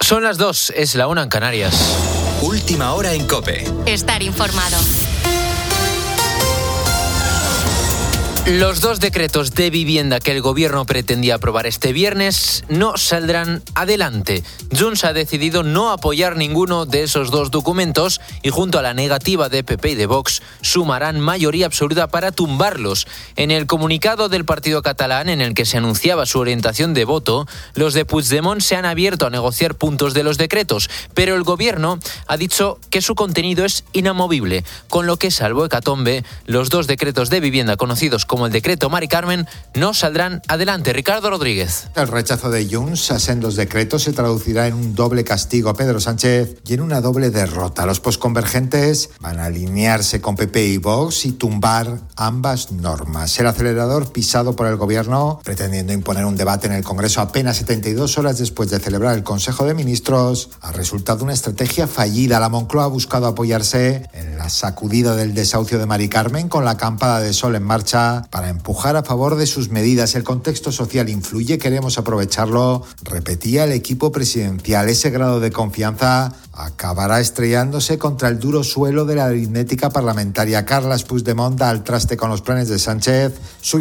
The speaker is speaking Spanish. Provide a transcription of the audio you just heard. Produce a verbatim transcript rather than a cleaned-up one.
Son las dos, es la una en Canarias. Última hora en COPE. Estar informado. Los dos decretos de vivienda que el gobierno pretendía aprobar este viernes no saldrán adelante. Junts ha decidido no apoyar ninguno de esos dos documentos y junto a la negativa de P P y de Vox sumarán mayoría absoluta para tumbarlos. En el comunicado del partido catalán en el que se anunciaba su orientación de voto, los de Puigdemont se han abierto a negociar puntos de los decretos, pero el gobierno ha dicho que su contenido es inamovible, con lo que, salvo hecatombe, los dos decretos de vivienda conocidos como el decreto Mari Carmen no saldrán adelante. Ricardo Rodríguez. El rechazo de Junts a sendos decretos se traducirá en un doble castigo a Pedro Sánchez y en una doble derrota. Los posconvergentes van a alinearse con P P y Vox y tumbar ambas normas. El acelerador pisado por el gobierno, pretendiendo imponer un debate en el Congreso apenas setenta y dos horas después de celebrar el Consejo de Ministros, ha resultado una estrategia fallida. La Moncloa ha buscado apoyarse en la sacudida del desahucio de Mari Carmen con la acampada de Sol en marcha para empujar a favor de sus medidas. El contexto social influye, queremos aprovecharlo, repetía el equipo presidencial. Ese grado de confianza acabará estrellándose contra el duro suelo de la aritmética parlamentaria. Carles Puigdemont da al traste con los planes de Sánchez. Su